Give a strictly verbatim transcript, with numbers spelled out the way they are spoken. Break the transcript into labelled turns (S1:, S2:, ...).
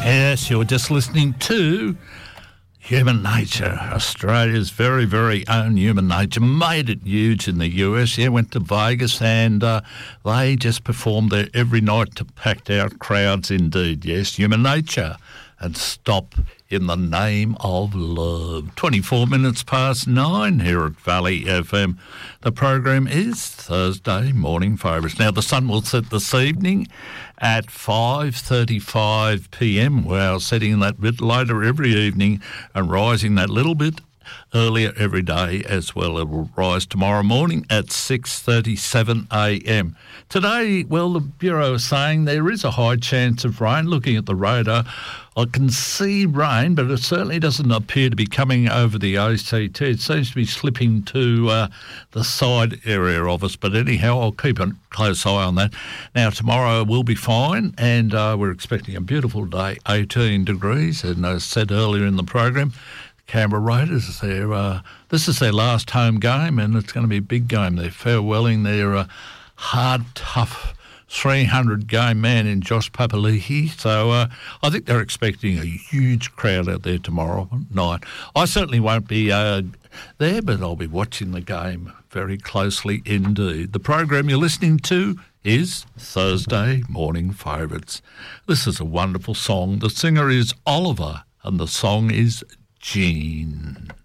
S1: Yes, you're just listening to Human Nature, Australia's very, very own Human Nature. Made it huge in the U S. Yeah, went to Vegas and uh, they just performed there every night to packed out crowds indeed. Yes, Human Nature. And Stop in the Name of Love. twenty-four minutes past nine here at Valley F M. The program is Thursday Morning Favourites. Now, the sun will set this evening at five thirty-five p m. We're setting that bit later every evening and rising that little bit earlier every day as well. It will rise tomorrow morning at six thirty-seven a m. Today, well, the Bureau is saying there is a high chance of rain. Looking at the radar, I can see rain, but it certainly doesn't appear to be coming over the A C T. It seems to be slipping to uh, the side area of us. But anyhow, I'll keep a close eye on that. Now, tomorrow will be fine, and uh, we're expecting a beautiful day, eighteen degrees. And as I said earlier in the program, Canberra Raiders, their, uh, this is their last home game, and it's going to be a big game. They're farewelling their uh, hard, tough three hundred game man in Josh Papali'i. So uh, I think they're expecting a huge crowd out there tomorrow night. I certainly won't be uh, there, but I'll be watching the game very closely indeed. The program you're listening to is Thursday Morning Favourites. This is a wonderful song. The singer is Oliver, and the song is Jean.